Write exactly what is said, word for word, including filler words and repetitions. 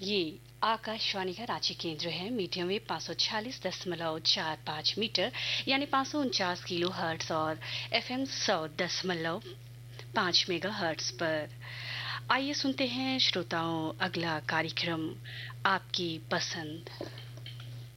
ये आकाशवाणी का रांची केंद्र है। मीडियम वेव पाँच सौ छियालीस दशमलव चार पाँच मीटर यानी पाँच सौ उनचास किलो हर्ट्स और एफएम सौ दशमलव पाँच मेगा हर्ट्स पर। आइए सुनते हैं श्रोताओं अगला कार्यक्रम आपकी पसंद।